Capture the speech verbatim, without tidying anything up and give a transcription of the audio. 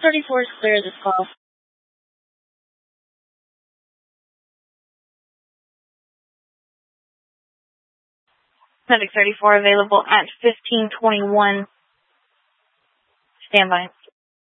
thirty-four is clear this call. Medic thirty-four available at fifteen twenty-one. Stand by.